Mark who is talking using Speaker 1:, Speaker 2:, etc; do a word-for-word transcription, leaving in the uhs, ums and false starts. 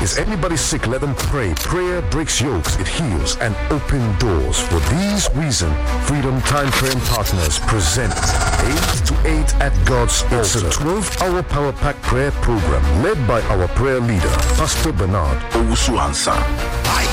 Speaker 1: Is anybody sick? Let them pray. Prayer breaks yokes, it heals, and opens doors. For these reasons, Freedom Time Praying Partners present eight to eight at God's Altar. It's a twelve-hour Power Pack prayer program led by our prayer leader, Pastor Bernard Owusu-Ansah.